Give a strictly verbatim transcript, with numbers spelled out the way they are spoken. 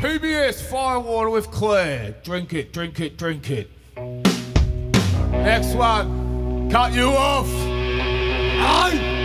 P B S Firewater with Claire. Drink it, drink it, drink it. Next one, Cut You Off. Aye.